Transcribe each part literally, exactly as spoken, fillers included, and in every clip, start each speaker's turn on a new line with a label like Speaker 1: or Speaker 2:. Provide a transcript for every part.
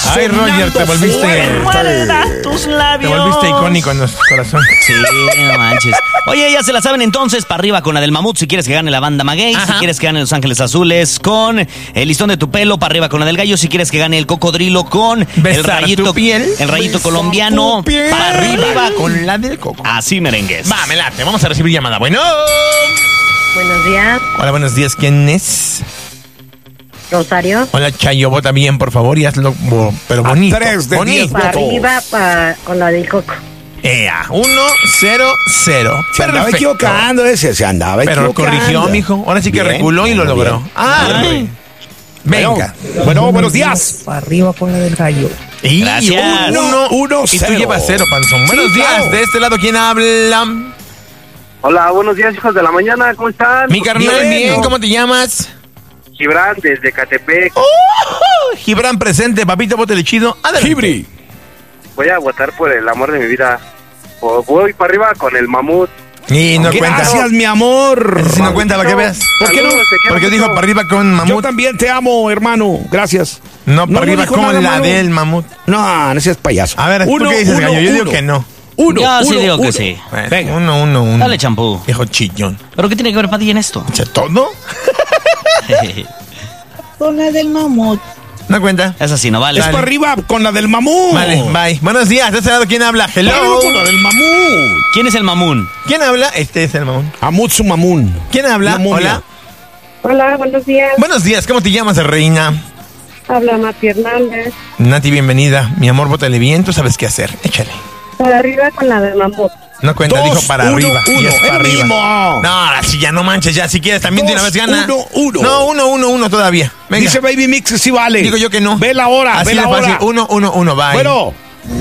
Speaker 1: Ay, Roger, te volviste...
Speaker 2: Muerda tus labios.
Speaker 1: Te volviste icónico en nuestro corazón.
Speaker 2: Sí, no manches. Oye, ya se la saben entonces, para arriba con la del mamut, si quieres que gane la banda Maguey, si quieres que gane Los Ángeles Azules con el listón de tu pelo, para arriba con la del gallo, si quieres que gane el cocodrilo con
Speaker 1: Besar
Speaker 2: el rayito,
Speaker 1: tu piel.
Speaker 2: el rayito
Speaker 1: Besar
Speaker 2: colombiano,
Speaker 1: tu piel.
Speaker 2: para arriba con
Speaker 1: la del coco.
Speaker 2: Así merengues.
Speaker 1: Va, me late, vamos a recibir llamada. Bueno.
Speaker 3: Buenos días.
Speaker 1: Hola, buenos días, ¿quién es?
Speaker 3: Rosario.
Speaker 1: Hola, Chayo, vota bien, por favor, y hazlo, bo- pero bonito.
Speaker 4: A tres de
Speaker 1: bonito.
Speaker 4: diez
Speaker 3: Para
Speaker 4: votos.
Speaker 3: arriba pa, con la del coco.
Speaker 1: Ea, uno, cero, cero.
Speaker 4: Se andaba
Speaker 1: Perfecto.
Speaker 4: equivocando ese, se andaba
Speaker 1: Pero lo
Speaker 4: equivocando.
Speaker 1: corrigió, mijo. Ahora sí que
Speaker 4: Bien,
Speaker 1: reculó y lo
Speaker 4: muy
Speaker 1: logró.
Speaker 4: bien.
Speaker 1: Ay. Venga.
Speaker 4: Bueno, bueno, buenos días.
Speaker 5: Para arriba con la del gallo.
Speaker 1: Y
Speaker 2: Gracias.
Speaker 1: uno,
Speaker 4: Uno, uno,
Speaker 1: y tú
Speaker 4: cero.
Speaker 1: llevas cero, panzón. Buenos
Speaker 4: Sí,
Speaker 1: días.
Speaker 4: claro.
Speaker 1: De este lado, ¿quién habla?
Speaker 6: Hola, buenos días, hijos de la mañana, ¿cómo están?
Speaker 1: Mi carnal,
Speaker 4: Bien,
Speaker 1: bien.
Speaker 4: ¿no?
Speaker 1: ¿Cómo te llamas?
Speaker 6: Gibran, desde Catepec.
Speaker 1: Oh, Gibran presente, papito, bótele chido. Adelante.
Speaker 4: Gibri.
Speaker 6: Voy a votar por el amor de mi vida. O- Voy para arriba con el mamut.
Speaker 1: Y no
Speaker 4: Gracias,
Speaker 1: cuenta.
Speaker 4: mi amor.
Speaker 1: Ese sí no cuenta, para que veas.
Speaker 4: ¿Por qué no?
Speaker 6: Saludos, te quiero
Speaker 1: Porque
Speaker 6: mucho.
Speaker 1: dijo para arriba con
Speaker 4: Yo
Speaker 1: mamut.
Speaker 4: también te amo, hermano. Gracias.
Speaker 1: No, para
Speaker 4: no
Speaker 1: arriba
Speaker 4: dijo
Speaker 1: con
Speaker 4: nada
Speaker 1: la
Speaker 4: malo.
Speaker 1: del mamut.
Speaker 4: No, no seas payaso.
Speaker 1: A ver, ¿tú
Speaker 4: Uno,
Speaker 1: qué dices,
Speaker 4: uno,
Speaker 1: gallo? Yo digo
Speaker 4: uno.
Speaker 1: que no.
Speaker 4: Uno,
Speaker 2: Yo sí
Speaker 4: uno,
Speaker 2: digo que
Speaker 4: uno.
Speaker 2: sí.
Speaker 1: Bueno,
Speaker 4: Venga.
Speaker 1: Uno, uno, uno.
Speaker 2: Dale champú.
Speaker 1: Viejo chillón.
Speaker 2: ¿Pero qué tiene que ver Padilla en esto?
Speaker 1: ¿Echa todo?
Speaker 5: Con la del mamut.
Speaker 1: No cuenta.
Speaker 2: Esa sí no vale.
Speaker 4: Es para arriba con la del mamut.
Speaker 1: Vale, bye. Buenos días. ¿De este lado quién habla?
Speaker 4: Para arriba
Speaker 1: Hello.
Speaker 4: con la del mamut.
Speaker 2: ¿Quién es el mamún?
Speaker 1: ¿Quién habla? Este es el mamón.
Speaker 4: Amutsu Mamun.
Speaker 1: ¿Quién habla?
Speaker 4: La momia.
Speaker 1: Hola.
Speaker 3: Hola, buenos días.
Speaker 1: Buenos días. ¿Cómo te llamas, reina?
Speaker 3: Habla Mati Hernández.
Speaker 1: Nati, bienvenida. Mi amor, bótale bien. Tú sabes qué hacer. Échale.
Speaker 3: Para arriba con la del mamut.
Speaker 1: No cuenta,
Speaker 4: Dos,
Speaker 1: dijo para
Speaker 4: uno,
Speaker 1: arriba. y
Speaker 4: uno.
Speaker 1: es para
Speaker 4: El
Speaker 1: arriba.
Speaker 4: mismo.
Speaker 1: No, ahora sí, ya no manches. Ya, si quieres, también de una
Speaker 4: Dos,
Speaker 1: vez gana.
Speaker 4: uno, uno.
Speaker 1: No, uno, uno, uno todavía. Venga.
Speaker 4: Dice Baby Mix que sí vale.
Speaker 1: Digo yo que no.
Speaker 4: Ve la hora,
Speaker 1: Así
Speaker 4: ve la
Speaker 1: de fácil.
Speaker 4: hora.
Speaker 1: Uno, uno, uno. Bye.
Speaker 4: Bueno,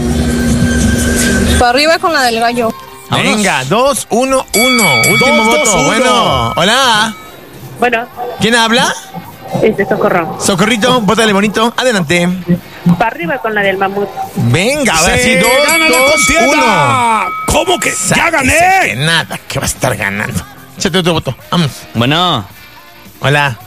Speaker 7: Para arriba con la del gallo.
Speaker 2: Vámonos.
Speaker 1: Venga, dos, uno, uno. Último
Speaker 4: Dos,
Speaker 1: voto.
Speaker 4: dos, uno.
Speaker 1: Bueno, hola.
Speaker 3: Bueno,
Speaker 1: ¿Quién habla?
Speaker 3: este Socorro.
Speaker 1: Socorrito, bótale bonito. Adelante.
Speaker 3: Para arriba con la del mamut.
Speaker 1: Venga, ahora
Speaker 4: se
Speaker 1: sí, dos,
Speaker 4: gana la
Speaker 1: dos, uno.
Speaker 4: contienda. ¿Cómo que? ¡Ya
Speaker 1: Sáquese que
Speaker 4: gané!
Speaker 1: nada, que va a estar ganando. Échate otro voto. Vamos.
Speaker 2: Bueno.
Speaker 1: Hola.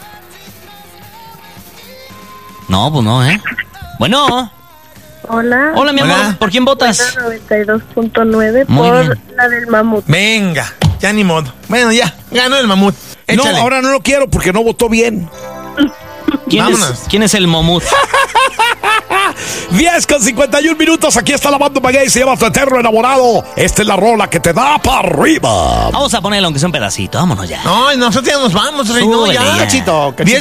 Speaker 2: No, pues no, ¿eh? Bueno.
Speaker 3: Hola.
Speaker 2: Hola, mi
Speaker 1: Hola.
Speaker 2: amor. ¿Por quién votas?
Speaker 3: noventa y dos punto nueve
Speaker 2: Muy
Speaker 3: por
Speaker 2: bien.
Speaker 3: la del mamut.
Speaker 1: Venga, ya ni modo. Bueno, ya, ganó el mamut.
Speaker 4: No,
Speaker 1: Échale.
Speaker 4: ahora no lo quiero porque no votó bien.
Speaker 2: ¿Quién
Speaker 1: Vámonos.
Speaker 2: es, ¿Quién es el momut?
Speaker 4: diez con cincuenta y uno minutos. Aquí está la banda Maguey. Se llama Tu Eterno Enamorado. Esta es la rola que te da para arriba.
Speaker 2: Vamos a ponerle aunque sea un pedacito. Vámonos ya.
Speaker 1: No, nosotros ya nos vamos, rey. No,
Speaker 2: Súbele
Speaker 1: ya.
Speaker 2: ya.
Speaker 4: Cachito, cachito.